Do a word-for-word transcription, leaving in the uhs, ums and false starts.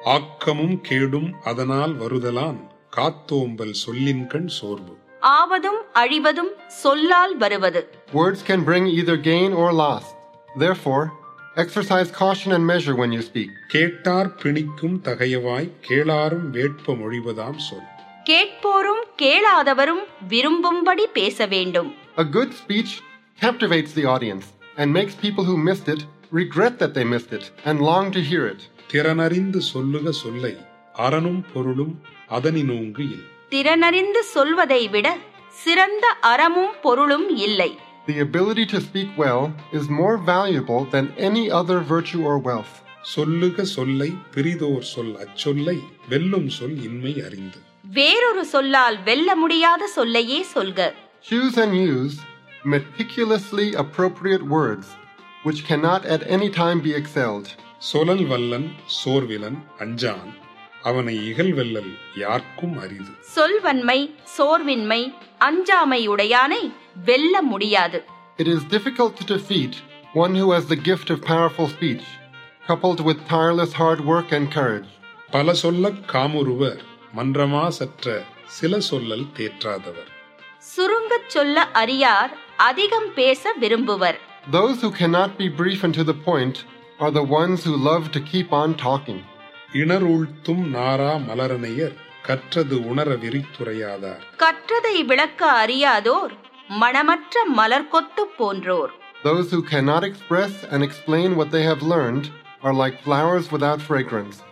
ஆக்கமும் கேடும் அதனால் வருதலான் காத்தோம்பல் சொல்லின்கண் சோர்வு. ஆவதும் அழிவதும் சொல்லால் வருவது. Words can bring either gain or loss. Therefore, exercise caution and measure when you speak. கேட்டார் பிணிக்கும் தகையவாய் கேளாரும் வேட்ப மொழிவதாம் சொல். கேட்போரும் கேளாதவரும் விரும்பும்படி பேச வேண்டும். A good speech captivates the audience and makes people who missed it regret that they missed it and long to hear it. திறனறிந்து சொல்லுக சொல்லை அறனும் பொருளும் அதனினோங்கு இல். திறனறிந்து சொல்வதை விட சிறந்த அறமும் பொருளும் இல்லை. The ability to speak well is more valuable than any other virtue or wealth. சொல்லுக சொல்லை பிரிதோர் சொல் அச்சொல்லை வெல்லும் சொல் இன்மை அறிந்து. வேறொரு சொல்லால் வெல்ல முடியாத சொல்லையே சொல்க. Choose and use meticulously appropriate words which cannot at any time be excelled. சொலல் Vallan சோர்விலன் Anjaan அவனை இகழ்வெல்லல் யார்க்கும் அரிது. சொல்வன்மை சோர்வின்மை அஞ்சாமையுடையானை வெல்ல முடியாது. It is difficult to defeat one who has the gift of powerful speech, coupled with tireless hard work and courage. பல சொல்லக் காமுறுவர் மன்றமா சற்ற சில சொல்லல் தேற்றாதவர். சுருங்கச் சொல்ல அறியார் அதிகம் பேச விரும்புவர். Those who cannot be brief and to the point are the ones who love to keep on talking. இணரூழ்த்தும் நாரா மலரனையர் கற்றது உணர விரித்துரையாதார். கற்றதை விளக்க அறியாதோர் மணமற்ற மலர் கொத்து போன்றோர். Those who cannot express and explain what they have learned are like flowers without fragrance.